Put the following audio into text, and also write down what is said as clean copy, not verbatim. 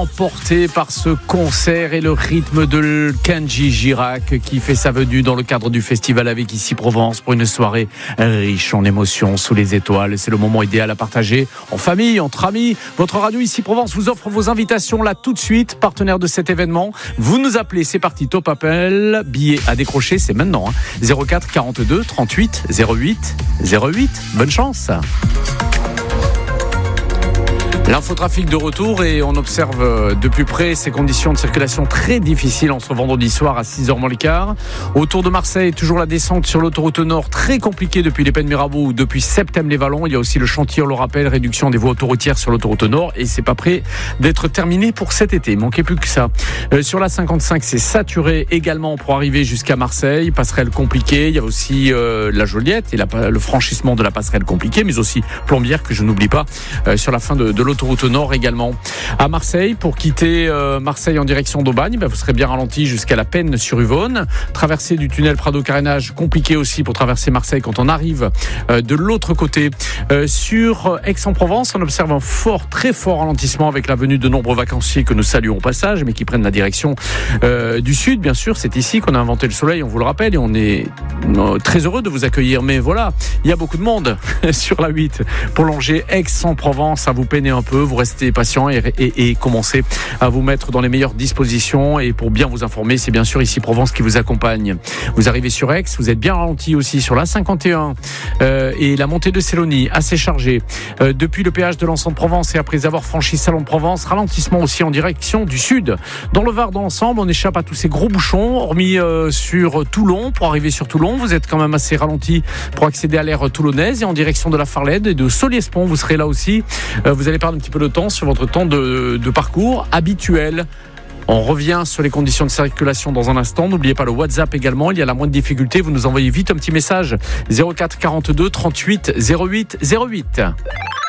emporté par ce concert et le rythme de Kenji Girac qui fait sa venue dans le cadre du festival avec Ici Provence pour une soirée riche en émotions sous les étoiles. C'est le moment idéal à partager en famille, entre amis. Votre radio Ici Provence vous offre vos invitations là tout de suite, partenaire de cet événement. Vous nous appelez, c'est parti, top appel, billet à décrocher, c'est maintenant. 04 42 38 08 08. Bonne chance. L'infotrafic de retour et on observe de plus près ces conditions de circulation très difficiles en ce vendredi soir à 6h moins le quart. Autour de Marseille, toujours la descente sur l'autoroute Nord, très compliquée depuis les Pennes Mirabeau ou depuis Septem-les-Vallons. Il y a aussi le chantier, on le rappelle, réduction des voies autoroutières sur l'autoroute Nord et c'est pas prêt d'être terminé pour cet été. Manquez plus que ça. Sur la 55, c'est saturé également pour arriver jusqu'à Marseille. Passerelle compliquée. Il y a aussi la Joliette et le franchissement de la passerelle compliquée, mais aussi Plombières que je n'oublie pas sur la fin de l'autoroute Nord également. À Marseille, pour quitter Marseille en direction d'Aubagne, vous serez bien ralenti jusqu'à la Penne-sur-Yvonne. Traversée du tunnel Prado-Carénage, compliqué aussi pour traverser Marseille quand on arrive de l'autre côté. Sur Aix-en-Provence, on observe un très fort ralentissement avec la venue de nombreux vacanciers que nous saluons au passage, mais qui prennent la direction du sud, bien sûr. C'est ici qu'on a inventé le soleil, on vous le rappelle, et on est très heureux de vous accueillir. Mais voilà, il y a beaucoup de monde sur la 8 pour longer Aix-en-Provence. À vous peiner un peu, vous restez patient et commencez à vous mettre dans les meilleures dispositions. Et pour bien vous informer, c'est bien sûr Ici Provence qui vous accompagne. Vous arrivez sur Aix, vous êtes bien ralenti aussi sur la 51 et la montée de Sélonie, assez chargée. Depuis le péage de l'Anse de Provence et après avoir franchi Salon de Provence, ralentissement aussi en direction du sud. Dans le Var, dans l'ensemble, on échappe à tous ces gros bouchons, hormis sur Toulon. Pour arriver sur Toulon, vous êtes quand même assez ralenti pour accéder à l'aire toulonnaise et en direction de la Farlède et de Soliespont, vous serez là aussi. Vous allez perdre un petit peu de temps sur votre temps de parcours habituel. On revient sur les conditions de circulation dans un instant. N'oubliez pas le WhatsApp également. Il y a la moindre difficulté, vous nous envoyez vite un petit message. 04 42 38 08 08.